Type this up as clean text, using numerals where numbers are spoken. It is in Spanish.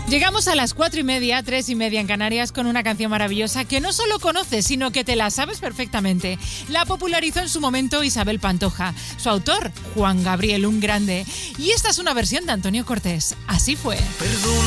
Llegamos a las 4:30, 3:30 en Canarias con una canción maravillosa que no solo conoces, sino que te la sabes perfectamente. La popularizó en su momento Isabel Pantoja. Su autor, Juan Gabriel, un grande. Y esta es una versión de Antonio Cortés. Así fue.